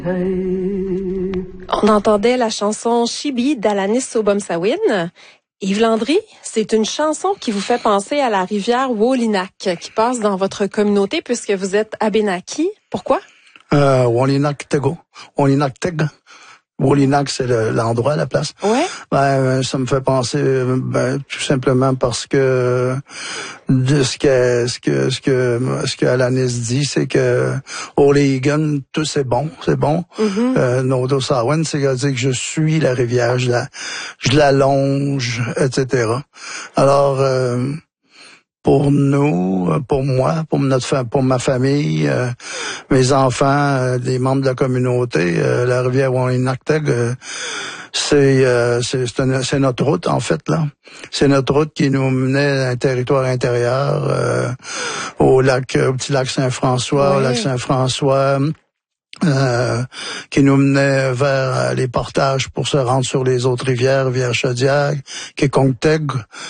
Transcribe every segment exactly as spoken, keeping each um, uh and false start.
On entendait la chanson Chibi d'Alanis Obomsawin. Yves Landry, c'est une chanson qui vous fait penser à la rivière Wolinak qui passe dans votre communauté puisque vous êtes Abénaki. Pourquoi? Euh, Wolinak Tego. Wolinak Teg. Wolinak, c'est le, l'endroit, la place. Ouais. Ben, ça me fait penser, ben, tout simplement parce que de ce que ce que ce que ce que Alanis dit, c'est que O'Legan, tout c'est bon, c'est bon. Mm-hmm. Euh, Nodo Sawan, c'est à dire que je suis la rivière, je la je la longe, et cetera. Alors euh, pour nous, pour moi, pour notre fa- pour ma famille, euh, mes enfants, euh, les membres de la communauté, euh, la rivière Wolinak-Teg, euh, c'est, euh, c'est c'est, une, c'est notre route en fait là. C'est notre route qui nous menait à un territoire intérieur, euh, au lac, au petit lac Saint-François, oui. Au lac Saint-François. Euh, qui nous menait vers euh, les portages pour se rendre sur les autres rivières, rivière Chaudière, Kékongteg,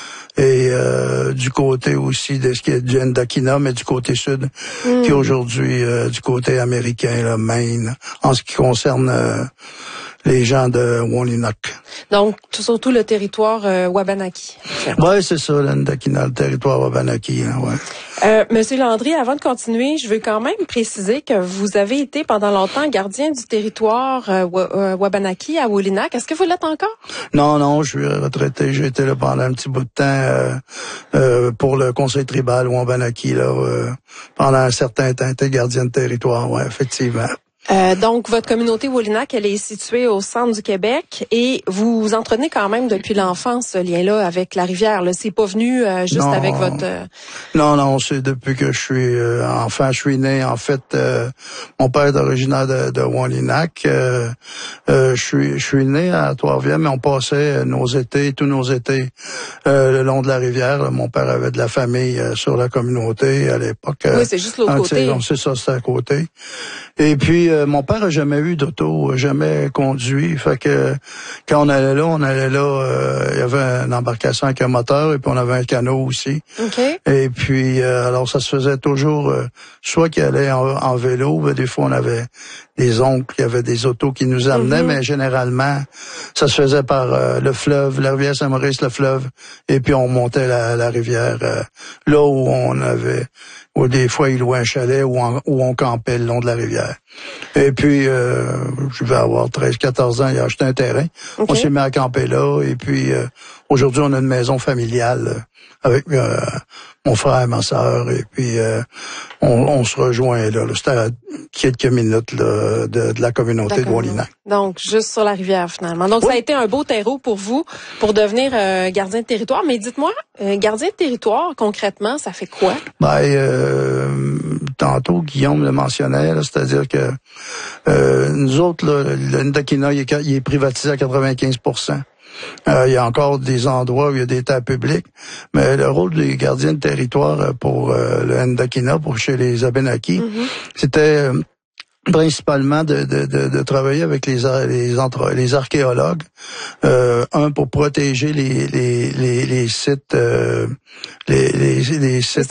et euh, du côté aussi de ce qui est du Ndakina, mais du côté sud, mm. qui est aujourd'hui euh, du côté américain, là, Maine, en ce qui concerne euh, les gens de Wolinak. Donc, surtout le territoire euh, Wabanaki. Oui, c'est ça, le Ndakina, le territoire Wabanaki, hein, ouais. Euh, Monsieur Landry, avant de continuer, je veux quand même préciser que vous avez été pendant longtemps gardien du territoire euh, Wabanaki à Wolinak. Est-ce que vous l'êtes encore? Non, non, je suis retraité. J'ai été là pendant un petit bout de temps euh, euh, pour le conseil tribal Wabanaki, là, euh, pendant un certain temps. J'étais gardien de territoire, ouais, effectivement. Euh, donc, votre communauté Wolinak, elle est située au centre du Québec et vous entretenez quand même depuis l'enfance ce lien-là avec la rivière. Là, c'est pas venu euh, juste non, avec votre... Euh... Non, non, c'est depuis que je suis euh, enfant, je suis né. En fait, euh, mon père est originaire de, de Wolinak. Euh, euh, je suis je suis né à Trois-Rivières, mais on passait nos étés, tous nos étés, euh, le long de la rivière. Là, mon père avait de la famille euh, sur la communauté à l'époque. Euh, oui, c'est juste l'autre côté. C'est ça, c'est à côté. Et puis, euh, mon père a jamais eu d'auto, jamais conduit. Fait que quand on allait là, on allait là, euh, il y avait une embarcation avec un moteur et puis on avait un canot aussi. Okay. Et puis, euh, alors ça se faisait toujours, euh, soit qu'il allait en, en vélo, ben, des fois on avait des oncles, il y avait des autos qui nous amenaient, mm-hmm. mais généralement, ça se faisait par euh, le fleuve, la rivière Saint-Maurice, le fleuve, et puis on montait la, la rivière euh, là où on avait, où des fois il louait un chalet où on, où on campait le long de la rivière. Et puis, euh, je vais avoir treize, quatorze ans, il a acheté un terrain. Okay. On s'est mis à camper là, et puis euh, aujourd'hui on a une maison familiale euh, avec euh, mon frère, ma sœur, et puis euh, on, on se rejoint là. là. C'était à quelques minutes là, de, de la communauté D'accord. de Wolinak. Donc, juste sur la rivière, finalement. Donc, oui. Ça a été un beau terreau pour vous, pour devenir euh, gardien de territoire. Mais dites-moi, euh, gardien de territoire, concrètement, ça fait quoi? Ben, euh, tantôt, Guillaume le mentionnait, là, c'est-à-dire que euh, nous autres, là, le Ndakina, il est, il est privatisé à quatre-vingt-quinze pour cent. Euh, il y a encore des endroits où il y a des terres publiques, mais le rôle des gardiens de territoire pour euh, le Ndakina, pour chez les Abénaki, mm-hmm. c'était euh, principalement de, de, de, de travailler avec les les, entre, les archéologues, euh, un pour protéger les les les, les sites euh, les, les les sites